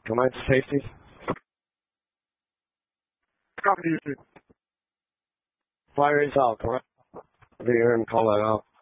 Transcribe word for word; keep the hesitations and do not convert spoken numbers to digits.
Combined safety. Copy. Fire is out, correct? Be here and call that out.